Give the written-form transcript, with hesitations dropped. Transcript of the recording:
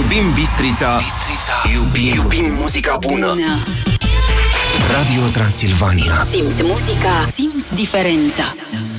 Iubim Bistrița, iubim muzica bună. Radio Transilvania. Simți muzica, simți diferența.